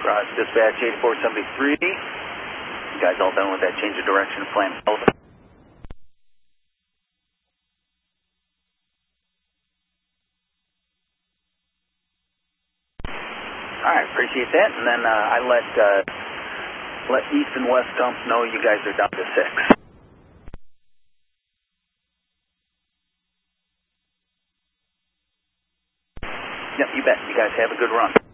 Dispatch 8473. You guys all done with that change of direction plan? Over. Alright, appreciate that. And then I let East and West Dump know you guys are down to 6. Yep, you bet. You guys have a good run.